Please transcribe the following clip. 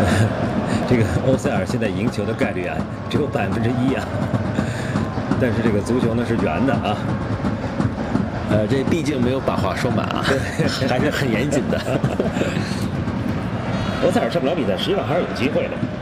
这个欧塞尔现在赢球的概率啊，只有1%啊。但是这个足球呢是圆的啊。 这毕竟没有把话说满啊，还是很严谨的。 欧塞尔这场比赛实际上还是有机会的。